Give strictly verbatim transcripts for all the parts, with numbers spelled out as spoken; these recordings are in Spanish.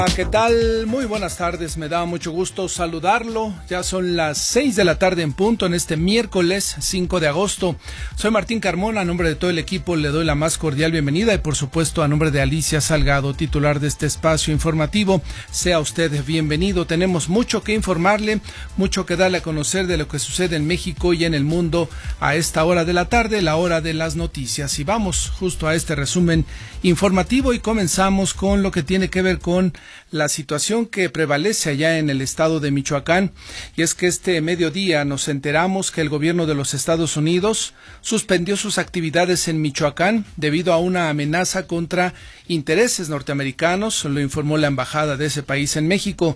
¿Qué tal? Muy buenas tardes, me da mucho gusto saludarlo. Ya son las seis de la tarde en punto en este miércoles cinco de agosto. Soy Martín Carmona, a nombre de todo el equipo le doy la más cordial bienvenida y por supuesto a nombre de Alicia Salgado, titular de este espacio informativo. Sea usted bienvenido, tenemos mucho que informarle, mucho que darle a conocer de lo que sucede en México y en el mundo a esta hora de la tarde, la hora de las noticias. Y vamos justo a este resumen informativo y comenzamos con lo que tiene que ver con la situación que prevalece allá en el estado de Michoacán, y es que este mediodía nos enteramos que el gobierno de los Estados Unidos suspendió sus actividades en Michoacán debido a una amenaza contra intereses norteamericanos, lo informó la embajada de ese país en México.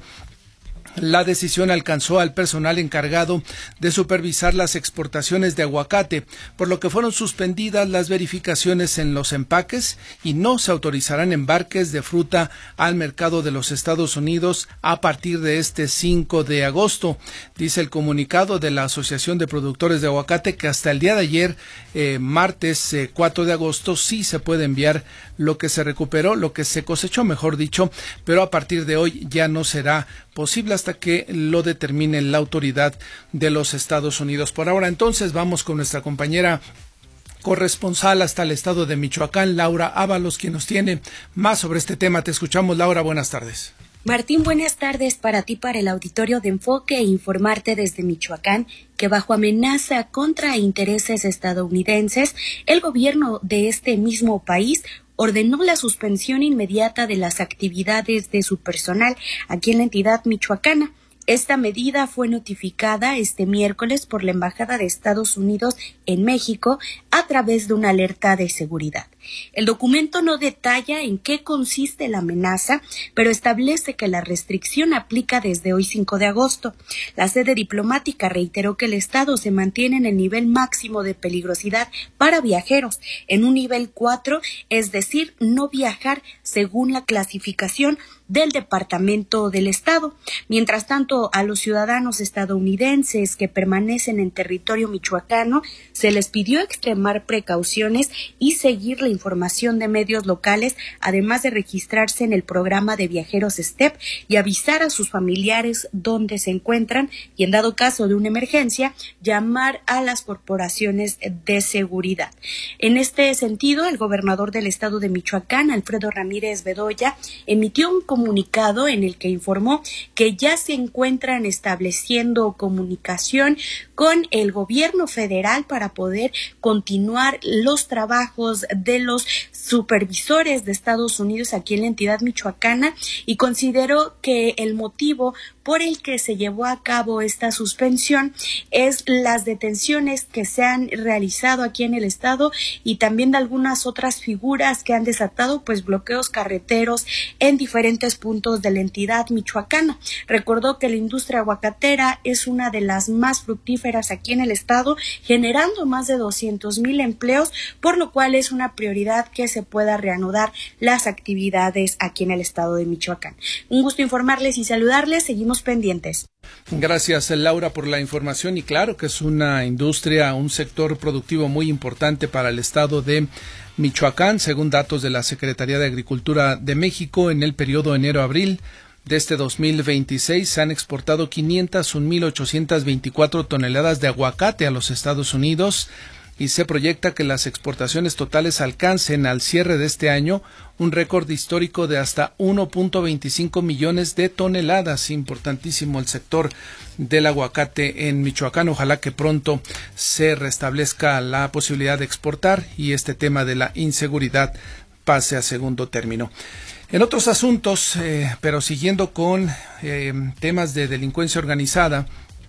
La decisión alcanzó al personal encargado de supervisar las exportaciones de aguacate, por lo que fueron suspendidas las verificaciones en los empaques y no se autorizarán embarques de fruta al mercado de los Estados Unidos a partir de este cinco de agosto. Dice el comunicado de la Asociación de Productores de Aguacate que hasta el día de ayer, eh, martes eh, cuatro de agosto, sí se puede enviar lo que se recuperó, lo que se cosechó, mejor dicho, pero a partir de hoy ya no será posible hasta que lo determine la autoridad de los Estados Unidos. Por ahora, entonces, vamos con nuestra compañera corresponsal hasta el estado de Michoacán, Laura Ábalos, quien nos tiene más sobre este tema. Te escuchamos, Laura, buenas tardes. Martín, buenas tardes para ti, para el auditorio de Enfoque, e informarte desde Michoacán que bajo amenaza contra intereses estadounidenses, el gobierno de este mismo país ordenó la suspensión inmediata de las actividades de su personal aquí en la entidad michoacana. Esta medida fue notificada este miércoles por la Embajada de Estados Unidos en México a través de una alerta de seguridad. El documento no detalla en qué consiste la amenaza, pero establece que la restricción aplica desde hoy cinco de agosto. La sede diplomática reiteró que el Estado se mantiene en el nivel máximo de peligrosidad para viajeros, en un nivel cuatro, es decir, no viajar según la clasificación del Departamento del Estado. Mientras tanto, a los ciudadanos estadounidenses que permanecen en territorio michoacano se les pidió extremar precauciones y seguir la información de medios locales, además de registrarse en el programa de viajeros STEP y avisar a sus familiares dónde se encuentran y, en dado caso de una emergencia, llamar a las corporaciones de seguridad. En este sentido, el gobernador del estado de Michoacán, Alfredo Ramírez Bedoya, emitió un comunicado en el que informó que ya se encuentran estableciendo comunicación con el gobierno federal para poder continuar los trabajos de los supervisores de Estados Unidos aquí en la entidad michoacana, y consideró que el motivo por el que se llevó a cabo esta suspensión es las detenciones que se han realizado aquí en el estado y también de algunas otras figuras que han desatado pues bloqueos carreteros en diferentes puntos de la entidad michoacana. Recordó que la industria aguacatera es una de las más fructíferas aquí en el estado, generando más de doscientos mil empleos, por lo cual es una prioridad que se pueda reanudar las actividades aquí en el estado de Michoacán. Un gusto informarles y saludarles, seguimos pendientes. Gracias, Laura, por la información, y claro que es una industria, un sector productivo muy importante para el estado de Michoacán. Según datos de la Secretaría de Agricultura de México, en el periodo enero-abril de este dos mil veintiséis se han exportado quinientas un mil ochocientas veinticuatro toneladas de aguacate a los Estados Unidos, y se proyecta que las exportaciones totales alcancen al cierre de este año un récord histórico de hasta uno punto veinticinco millones de toneladas. Importantísimo el sector del aguacate en Michoacán. Ojalá que pronto se restablezca la posibilidad de exportar y este tema de la inseguridad pase a segundo término. En otros asuntos, eh, pero siguiendo con eh, temas de delincuencia organizada,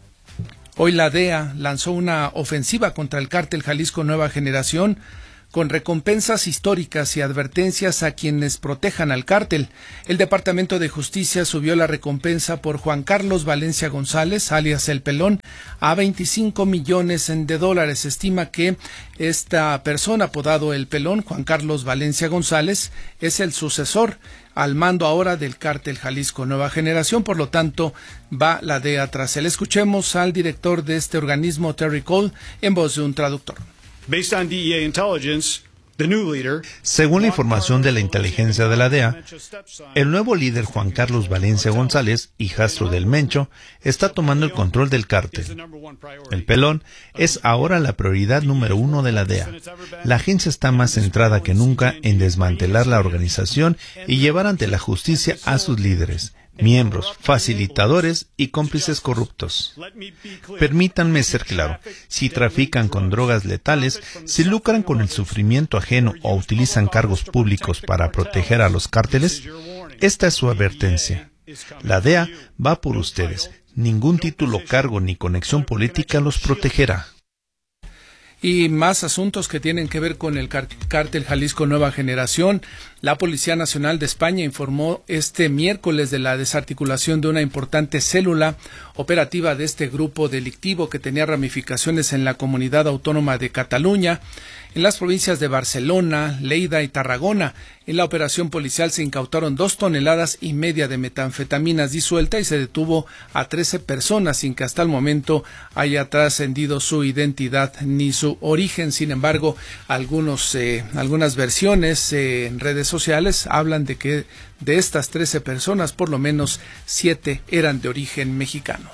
hoy la D E A lanzó una ofensiva contra el cártel Jalisco Nueva Generación con recompensas históricas y advertencias a quienes protejan al cártel. El Departamento de Justicia subió la recompensa por Juan Carlos Valencia González, alias El Pelón, a veinticinco millones de dólares. Se estima que esta persona, apodado El Pelón, Juan Carlos Valencia González, es el sucesor al mando ahora del cártel Jalisco Nueva Generación, por lo tanto va la D E A tras él. Escuchemos al director de este organismo, Terry Cole, en voz de un traductor. Based on D E A intelligence, Según la información de la inteligencia de la D E A, el nuevo líder Juan Carlos Valencia González, hijastro del Mencho, está tomando el control del cártel. El pelón es ahora la prioridad número uno de la D E A. La agencia está más centrada que nunca en desmantelar la organización y llevar ante la justicia a sus líderes, miembros, facilitadores y cómplices corruptos. Permítanme ser claro, si trafican con drogas letales, si lucran con el sufrimiento ajeno o utilizan cargos públicos para proteger a los cárteles, esta es su advertencia. La D E A va por ustedes. Ningún título, cargo ni conexión política los protegerá. Y más asuntos que tienen que ver con el cártel Jalisco Nueva Generación. La Policía Nacional de España informó este miércoles de la desarticulación de una importante célula operativa de este grupo delictivo que tenía ramificaciones en la comunidad autónoma de Cataluña, en las provincias de Barcelona, Lleida y Tarragona. En la operación policial se incautaron dos toneladas y media de metanfetaminas disuelta y se detuvo a trece personas sin que hasta el momento haya trascendido su identidad ni su origen. Sin embargo, algunos, eh, algunas versiones eh, en redes sociales hablan de que de estas trece personas, por lo menos siete eran de origen mexicano.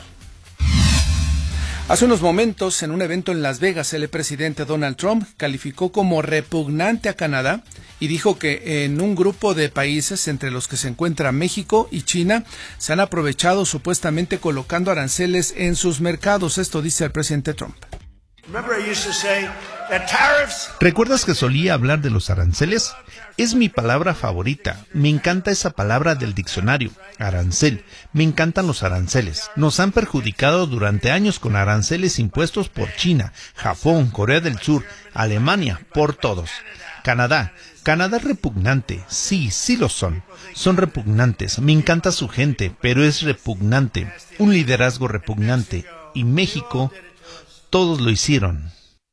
Hace unos momentos, en un evento en Las Vegas, el presidente Donald Trump calificó como repugnante a Canadá y dijo que en un grupo de países, entre los que se encuentra México y China, se han aprovechado supuestamente colocando aranceles en sus mercados. Esto dice el presidente Trump. ¿Recuerdas que solía hablar de los aranceles? Es mi palabra favorita. Me encanta esa palabra del diccionario, arancel. Me encantan los aranceles. Nos han perjudicado durante años con aranceles impuestos por China, Japón, Corea del Sur, Alemania, por todos. Canadá. Canadá es repugnante. Sí, sí lo son. Son repugnantes. Me encanta su gente, pero es repugnante. Un liderazgo repugnante. Y México, todos lo hicieron.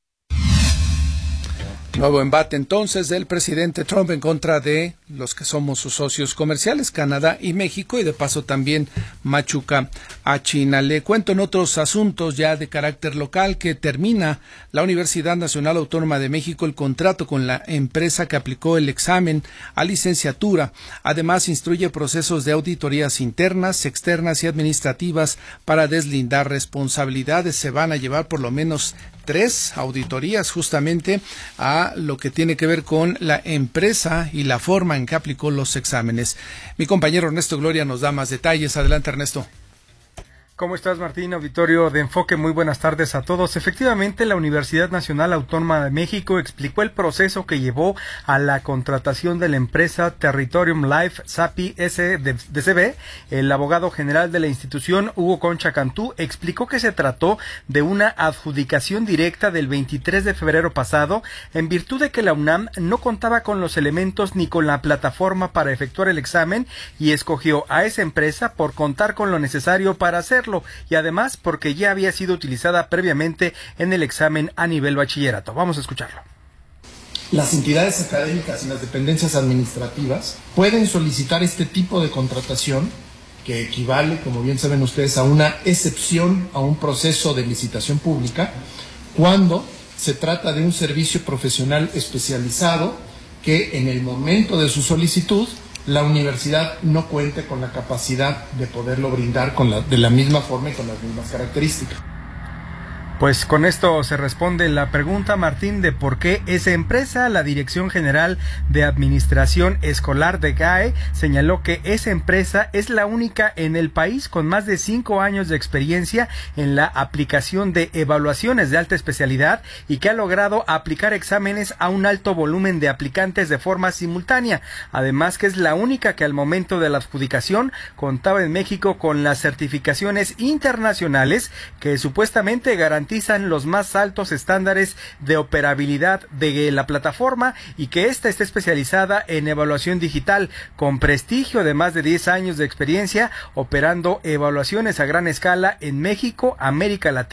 Nuevo embate entonces del presidente Trump en contra de los que somos sus socios comerciales, Canadá y México, y de paso también machuca a China. Le cuento en otros asuntos ya de carácter local que termina la Universidad Nacional Autónoma de México el contrato con la empresa que aplicó el examen a licenciatura. Además, instruye procesos de auditorías internas, externas y administrativas para deslindar responsabilidades. Se van a llevar por lo menos tres auditorías justamente a lo que tiene que ver con la empresa y la forma en que aplicó los exámenes. Mi compañero Ernesto Gloria nos da más detalles. Adelante, Ernesto. ¿Cómo estás, Martín? Auditorio de Enfoque, muy buenas tardes a todos. Efectivamente, la Universidad Nacional Autónoma de México explicó el proceso que llevó a la contratación de la empresa Territorium Life S A P I S D C B. El abogado general de la institución, Hugo Concha Cantú, explicó que se trató de una adjudicación directa del veintitrés de febrero pasado, en virtud de que la UNAM no contaba con los elementos ni con la plataforma para efectuar el examen y escogió a esa empresa por contar con lo necesario para hacerlo, y además porque ya había sido utilizada previamente en el examen a nivel bachillerato. Vamos a escucharlo. Las entidades académicas y las dependencias administrativas pueden solicitar este tipo de contratación, que equivale, como bien saben ustedes, a una excepción a un proceso de licitación pública, cuando se trata de un servicio profesional especializado que en el momento de su solicitud la universidad no cuente con la capacidad de poderlo brindar con la, de la misma forma y con las mismas características. Pues con esto se responde la pregunta, Martín, de por qué esa empresa. La Dirección General de Administración Escolar de G A E señaló que esa empresa es la única en el país con más de cinco años de experiencia en la aplicación de evaluaciones de alta especialidad y que ha logrado aplicar exámenes a un alto volumen de aplicantes de forma simultánea. Además, que es la única que al momento de la adjudicación contaba en México con las certificaciones internacionales que supuestamente garantizan los más altos estándares de operabilidad de la plataforma y que ésta está especializada en evaluación digital con prestigio de más de diez años de experiencia operando evaluaciones a gran escala en México, América Latina